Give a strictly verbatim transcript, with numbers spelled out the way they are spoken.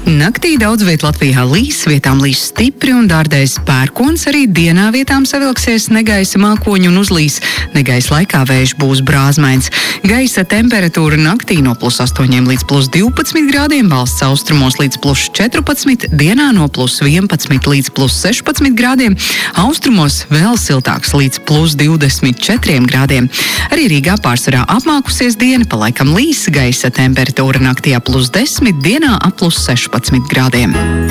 Naktī daudz viet Latvijā līs, vietām līs stipri un dārdēs pērkons, arī dienā vietām savilksies negaisa mākoņi un uzlīs. Negaisa laikā vējš būs brāzmains. Gaisa temperatūra naktī no plus astoņiem līdz plus divpadsmit grādiem, valsts austrumos līdz plus četrpadsmit, dienā no plus vienpadsmit līdz plus sešpadsmit grādiem, austrumos vēl siltāks līdz plus divdesmit četriem grādiem. Arī Rīgā pārsvarā apmākusies diena, pa laikam līs, gaisa temperatūra naktī ap plus desmit, dienā ap plus sešpadsmit grādiem.